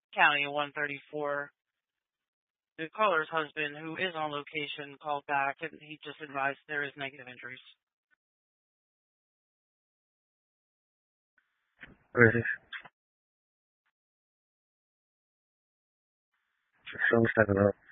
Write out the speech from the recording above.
County 134. The caller's husband, who is on location, called back and he just advised there is negative injuries. Where is this? Just 7 up.